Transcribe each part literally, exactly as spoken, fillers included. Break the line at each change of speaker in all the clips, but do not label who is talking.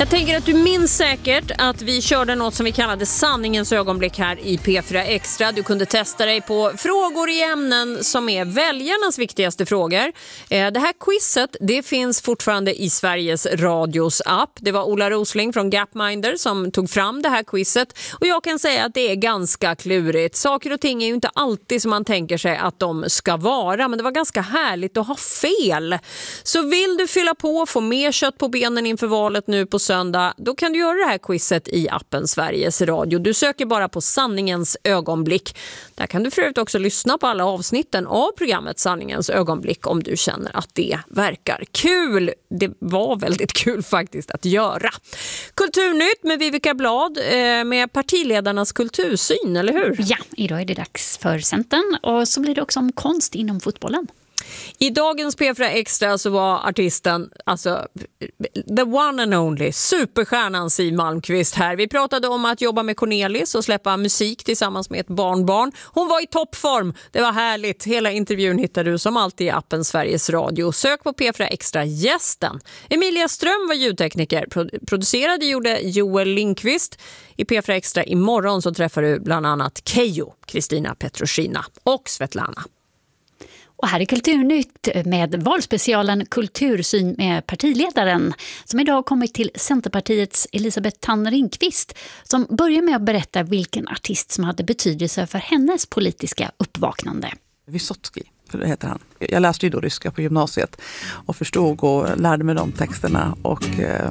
Jag tänker att du minns säkert att vi körde något som vi kallade sanningens ögonblick här i P fyra Extra. Du kunde testa dig på frågor i ämnen som är väljarnas viktigaste frågor. Det här quizet, det finns fortfarande i Sveriges Radios app. Det var Ola Rosling från Gapminder som tog fram det här quizet. Och jag kan säga att det är ganska klurigt. Saker och ting är ju inte alltid som man tänker sig att de ska vara. Men det var ganska härligt att ha fel. Så vill du fylla på och få mer kött på benen inför valet nu på söndag, då kan du göra det här quizet i appen Sveriges Radio. Du söker bara på sanningens ögonblick. Där kan du för övrigt också lyssna på alla avsnitten av programmet Sanningens ögonblick om du känner att det verkar kul. Det var väldigt kul faktiskt att göra. Kulturnytt med Vivica Blad med partiledarnas kultursyn, eller hur?
Ja, idag är det dags för Centern och så blir det också om konst inom fotbollen.
I dagens P fyra Extra så var artisten, alltså the one and only, superstjärnan Siw Malmkvist här. Vi pratade om att jobba med Cornelis och släppa musik tillsammans med ett barnbarn. Hon var i toppform, det var härligt. Hela intervjun hittar du som alltid i appen Sveriges Radio. Sök på P fyra Extra gästen. Emilia Ström var ljudtekniker. Producerade gjorde Joel Lindqvist. I P fyra Extra imorgon så träffar du bland annat Keyyo, Kristina Petrushina och Svetlana.
Och här är Kulturnytt med valspecialen Kultursyn med partiledaren som idag har kommit till Centerpartiets Elisabeth Thand Ringqvist som börjar med att berätta vilken artist som hade betydelse för hennes politiska uppvaknande.
Vysotsky, för det heter han. Jag läste ju då ryska på gymnasiet och förstod och lärde mig de texterna. Och, eh,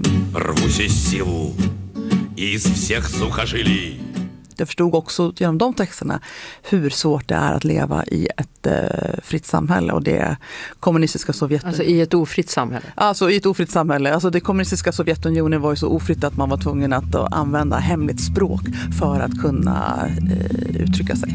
jag förstod också genom de texterna hur svårt det är att leva i ett eh, fritt samhälle och det kommunistiska Sovjetunionen.
Alltså i ett ofritt samhälle?
Alltså i ett ofritt samhälle. Alltså det kommunistiska Sovjetunionen var ju så ofritt att man var tvungen att uh, använda hemligt språk för att kunna uh, uttrycka sig.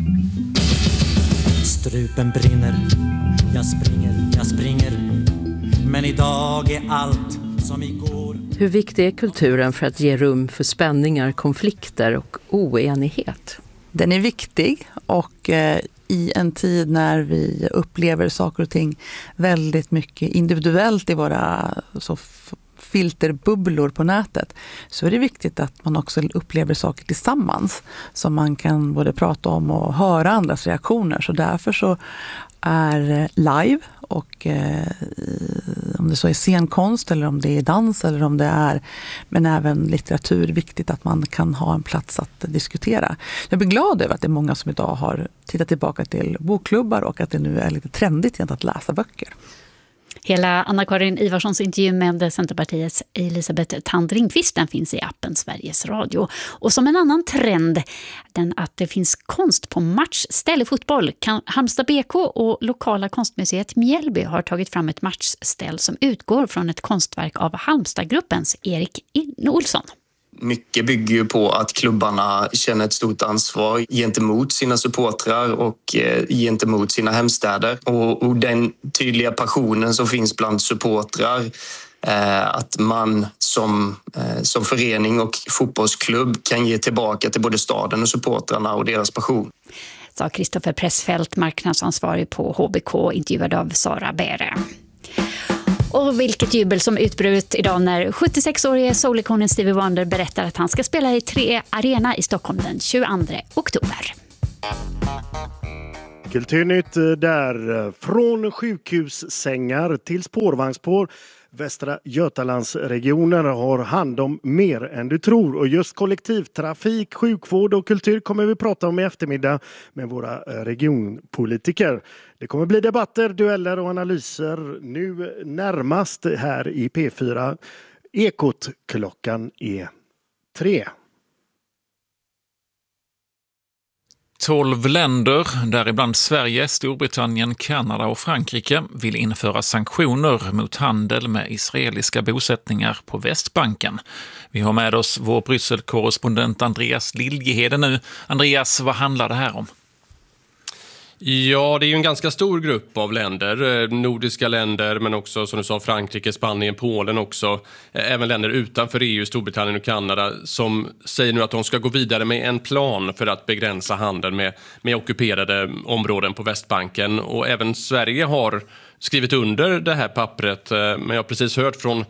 Strupen brinner, jag springer, jag springer, men idag är allt som igår.
Hur viktig är kulturen för att ge rum för spänningar, konflikter och oenighet?
Den är viktig och eh, i en tid när vi upplever saker och ting väldigt mycket individuellt i våra så f- filterbubblor på nätet så är det viktigt att man också upplever saker tillsammans som man kan både prata om och höra andras reaktioner. Så därför så är live och eh, om det så är scenkonst eller om det är dans eller om det är men även litteratur viktigt att man kan ha en plats att diskutera. Jag blir glad över att det är många som idag har tittat tillbaka till bokklubbar och att det nu är lite trendigt att läsa böcker.
Hela Anna-Karin Ivarssons intervju med Centerpartiets Elisabeth Thand Ringqvist, den finns i appen Sveriges Radio. Och som en annan trend, den att det finns konst på matchställ i fotboll. Halmstad B K och lokala konstmuseet Mjällby har tagit fram ett matchställ som utgår från ett konstverk av Halmstadgruppens Erik Olsson.
Mycket bygger ju på att klubbarna känner ett stort ansvar gentemot sina supportrar och eh, gentemot sina hemstäder. Och, och den tydliga passionen som finns bland supportrar, eh, att man som, eh, som förening och fotbollsklubb kan ge tillbaka till både staden och supportrarna och deras passion.
Sa Kristoffer Pressfeldt, marknadsansvarig på H B K, intervjuad av Sara Bäre. Och vilket jubel som utbröt idag när sjuttiosex-årige soulikonen Stevie Wonder berättar att han ska spela i Tre Arena i Stockholm den tjugoandra oktober.
Kulturnytt där, från sjukhussängar till spårvagnsspår. Västra Götalandsregionen har hand om mer än du tror och just kollektivtrafik, sjukvård och kultur kommer vi prata om i eftermiddag med våra regionpolitiker. Det kommer bli debatter, dueller och analyser nu närmast här i P fyra. Ekot klockan är tre.
Tolv länder, däribland Sverige, Storbritannien, Kanada och Frankrike, vill införa sanktioner mot handel med israeliska bosättningar på Västbanken. Vi har med oss vår Bryssel-korrespondent Andreas Liljeheden nu. Andreas, vad handlar det här om?
Ja, det är ju en ganska stor grupp av länder, nordiska länder men också som du sa Frankrike, Spanien, Polen också, även länder utanför E U, Storbritannien och Kanada som säger nu att de ska gå vidare med en plan för att begränsa handel med, med ockuperade områden på Västbanken och även Sverige har skrivit under det här pappret, men jag har precis hört från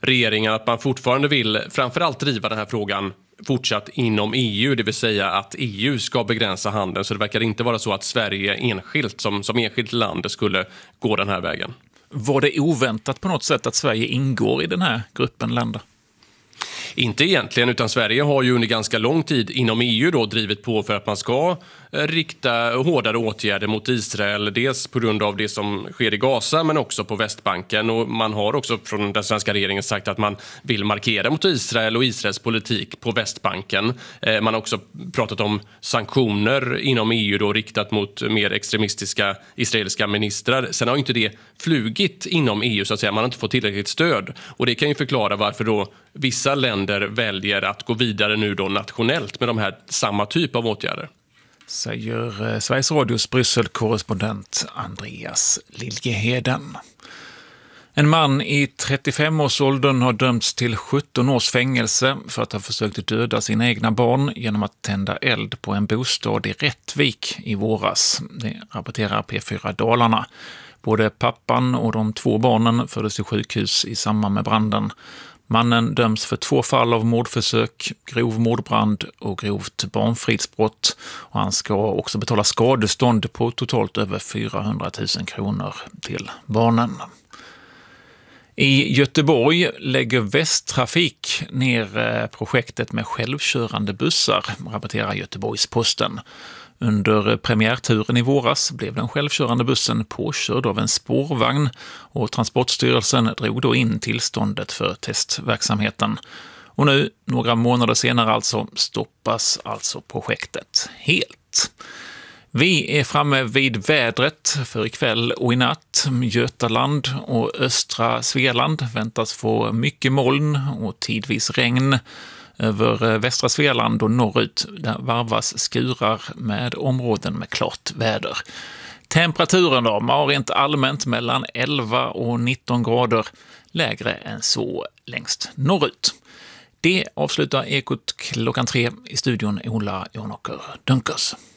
regeringen att man fortfarande vill framförallt driva den här frågan fortsatt inom E U, det vill säga att E U ska begränsa handeln. Så det verkar inte vara så att Sverige enskilt som, som enskilt land skulle gå den här vägen.
Var det oväntat på något sätt att Sverige ingår i den här gruppen länder?
Inte egentligen, utan Sverige har ju under ganska lång tid inom E U då drivit på för att man ska rikta hårdare åtgärder mot Israel. Dels på grund av det som sker i Gaza men också på Västbanken. Och man har också från den svenska regeringen sagt att man vill markera mot Israel och Israels politik på Västbanken. Man har också pratat om sanktioner inom E U då riktat mot mer extremistiska israeliska ministrar. Sen har ju inte det flugit inom E U så att säga. Man har inte fått tillräckligt stöd. Och det kan ju förklara varför då vissa länder väljer att gå vidare nu då nationellt med de här samma typ av åtgärder.
Säger Sveriges Radios Bryssel-korrespondent Andreas Liljeheden. En man i trettiofem-årsåldern har dömts till sjutton års fängelse för att ha försökt döda sina egna barn genom att tända eld på en bostad i Rättvik i våras. Det rapporterar P fyra Dalarna. Både pappan och de två barnen fördes till sjukhus i samband med branden. Mannen döms för två fall av mordförsök, grov mordbrand och grovt barnfridsbrott. Och han ska också betala skadestånd på totalt över fyrahundratusen kronor till barnen. I Göteborg lägger Västtrafik ner projektet med självkörande bussar, rapporterar Göteborgs-Posten. Under premiärturen i våras blev den självkörande bussen påkörd av en spårvagn och Transportstyrelsen drog då in tillståndet för testverksamheten. Och nu, några månader senare alltså, stoppas alltså projektet helt. Vi är framme vid vädret för ikväll och i natt. Götaland och östra Svealand väntas få mycket moln och tidvis regn. Över västra Svealand och norrut där varvas skurar med områden med klart väder. Temperaturen då var rent allmänt mellan elva och nitton grader, lägre än så längst norrut. Det avslutar Ekot klockan tre, i studion Ola Jonåker Dunkers.